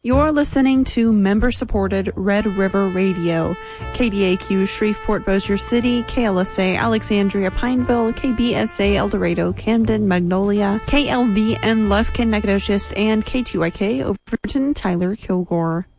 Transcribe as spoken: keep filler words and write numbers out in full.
You're listening to member-supported Red River Radio, K D A Q Shreveport Bossier City, K L S A Alexandria Pineville, K B S A El Dorado Camden Magnolia, K L V N Lufkin Nacogdoches, and K T Y K Overton Tyler Kilgore.